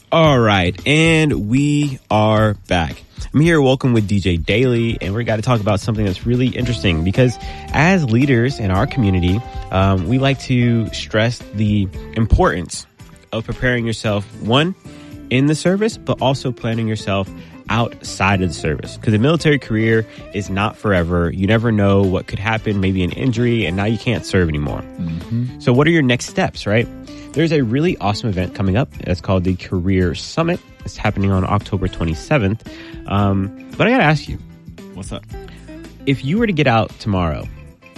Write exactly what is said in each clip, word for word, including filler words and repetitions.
All right, and we are back. I'm here, welcome with D J Daily, and we're got to talk about something that's really interesting because as leaders in our community, um, we like to stress the importance of preparing yourself, one, in the service, but also planning yourself outside of the service. Because the military career is not forever. You never know what could happen, maybe an injury, and now you can't serve anymore. Mm-hmm. So what are your next steps, right? There's a really awesome event coming up. It's called the Career Summit. It's happening on October twenty-seventh. Um, but I got to ask you. What's up? If you were to get out tomorrow,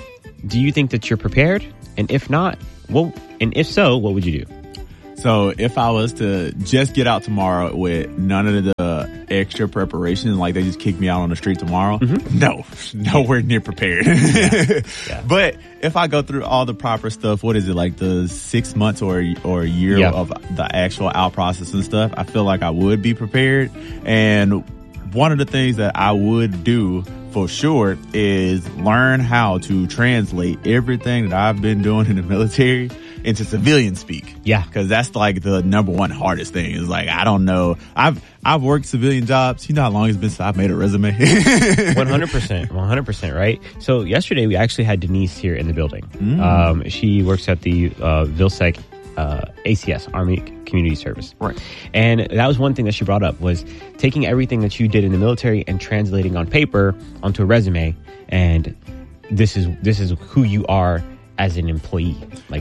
do you think that you're prepared? And if not, well, and if so, what would you do? So if I was to just get out tomorrow with none of the extra preparation, like they just kick me out on the street tomorrow, mm-hmm. no, nowhere near prepared. Yeah. Yeah. But if I go through all the proper stuff, what is it, like the six months or, or a year yep. of the actual out process and stuff, I feel like I would be prepared. And one of the things that I would do for sure is learn how to translate everything that I've been doing in the military into civilian speak. Yeah. Cause that's like the number one hardest thing is like, I don't know. I've, I've worked civilian jobs. You know how long it's been since I've made a resume? one hundred percent. one hundred percent. Right. So yesterday we actually had Denise here in the building. Mm. Um, she works at the, uh, Vilsec, uh, A C S, Army Community Service. Right. And that was one thing that she brought up was taking everything that you did in the military and translating on paper onto a resume. And this is, this is who you are as an employee. Like,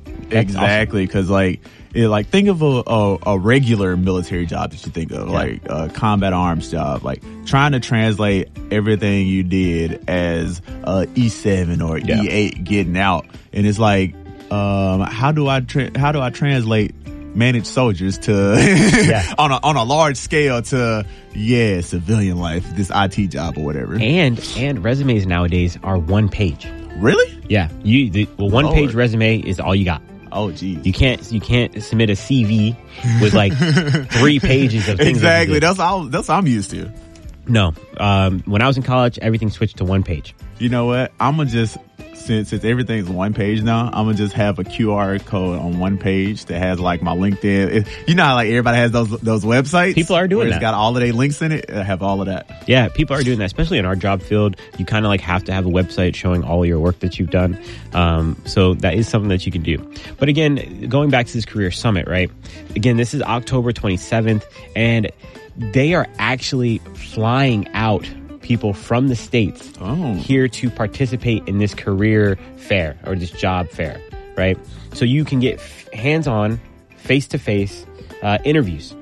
exactly, because awesome. like, it, like think of a, a a regular military job that you think of, yeah. like a combat arms job, like trying to translate everything you did as a E seven or yeah. E eight getting out, and it's like, um, how do I tra- how do I translate managed soldiers to yeah. on a on a large scale to yeah civilian life, this I T job or whatever, and and resumes nowadays are one page. Really? Yeah. You the well, one Lord. page resume is all you got. Oh, geez. You can't you can't submit a C V with like three pages of things. Exactly. That that's all. That's what I'm used to. No. Um, when I was in college, everything switched to one page. You know what? I'm gonna just since since everything's one page now, I'm gonna just have a Q R code on one page that has like my LinkedIn. It, you know how like everybody has those those websites. People are doing where that. It's got all of their links in it. I have all of that. Yeah, people are doing that, especially in our job field. You kind of like have to have a website showing all your work that you've done. Um, so that is something that you can do. But again, going back to this career summit, right? Again, this is October twenty-seventh, and they are actually flying out people from the States oh. here to participate in this career fair or this job fair, right? So you can get f- hands-on, face-to-face uh, interviews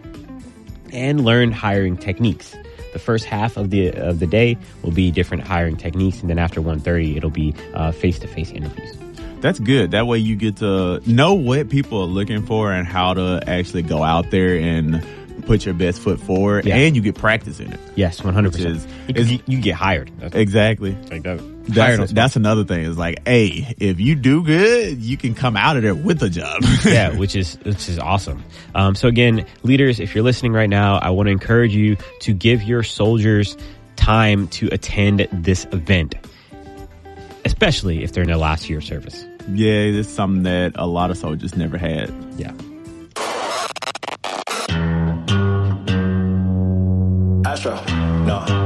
and learn hiring techniques. The first half of the of the day will be different hiring techniques, and then after one thirty, it'll be uh, face-to-face interviews. That's good. That way you get to know what people are looking for and how to actually go out there and put your best foot forward, yeah. and you get practice in it. Yes, one hundred percent. Is, you, you get hired. That's, exactly. Like that. That's, that's another thing. Is like, hey, if you do good, you can come out of there with a job. Yeah, which is which is awesome. Um, so again, leaders, if you're listening right now, I want to encourage you to give your soldiers time to attend this event, especially if they're in their last year of service. Yeah, it's something that a lot of soldiers never had. Yeah. Astro, no.